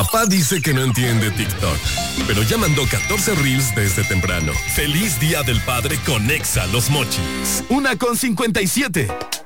Papá dice que no entiende TikTok, pero ya mandó 14 reels desde temprano. Feliz Día del Padre con Exa Los Mochis. 1:57.